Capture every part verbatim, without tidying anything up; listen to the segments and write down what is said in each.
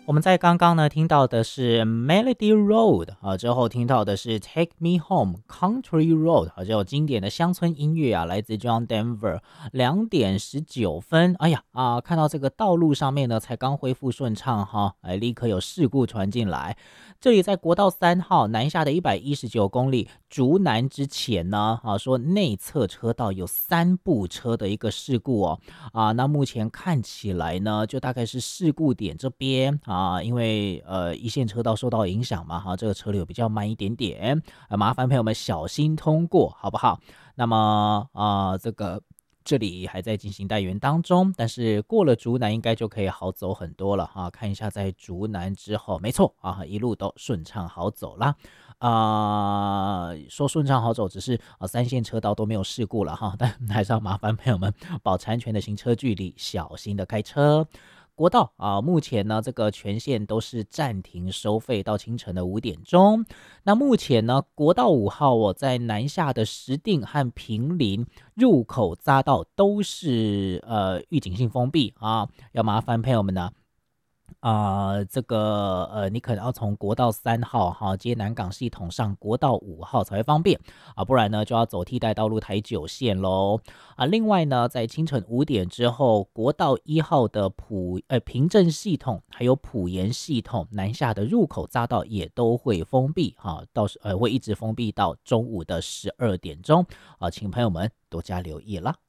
我们在刚刚呢听到的是 Melody Road 啊，之后听到的是 Take Me Home Country Road 啊，这种经典的乡村音乐啊，来自 John Denver。两点十九分，哎呀啊，看到这个道路上面呢才刚恢复顺畅哈，哎，立刻有事故传进来。这里在国道三号南下的一百一十九公里竹南之前呢，啊，说内侧车道有三部车的一个事故哦，啊，那目前看起来呢，就大概是事故点这边啊，因为呃一线车道受到影响嘛，哈、这个车流比较慢一点点，啊，麻烦朋友们小心通过，好不好？那么啊、这个这里还在进行待援当中，但是过了竹南应该就可以好走很多了哈、看一下在竹南之后，没错啊，一路都顺畅好走啦。啊、说顺畅好走，只是啊、三线车道都没有事故了哈，但还是要麻烦朋友们保持安全的行车距离，小心的开车。国道啊，目前呢，这个全线都是暂停收费到清晨的五点钟。那目前呢，国道五号我、哦、在南下的石碇和平林入口匝道都是呃预警性封闭啊，要麻烦朋友们呢啊、呃这个呃，你可能要从国道三号哈接南港系统上国道五号才会方便啊，不然呢就要走替代道路台九线喽啊。另外呢，在清晨五点之后，国道一号的普呃平镇系统还有普盐系统南下的入口匝道也都会封闭哈，到时呃会一直封闭到中午的十二点钟啊，请朋友们多加留意啦。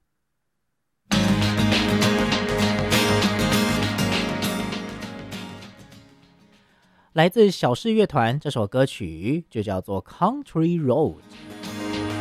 来自小事乐团这首歌曲就叫做《Country Road》。